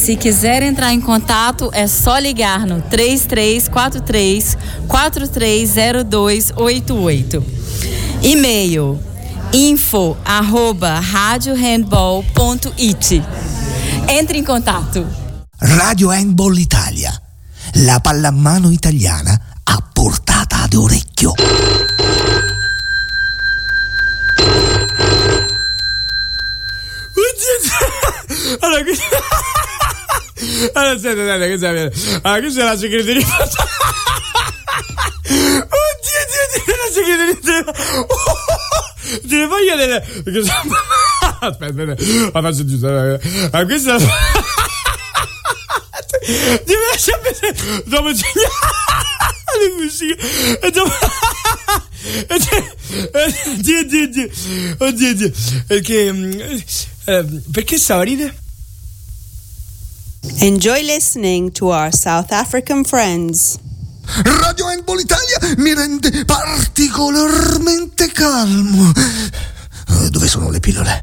Se quiser entrar em contato, é só ligar no 3343-430288. E-mail info@radiohandball.it. Entre in contatto. Radio Handball Italia, la pallamano italiana a portata d'orecchio. Allora, aspetta, questa è la segreteria. Oddio, la segreteria. Te voglio delle. Aspetta, la faccio giusto. Questa è la. Ti lascia vedere. Dopo le musiche. E dopo. Oddio. Perché stava a ridere? Enjoy listening to our South African friends. Radio Handball Italia mi rende particolarmente calmo. Dove sono le pillole?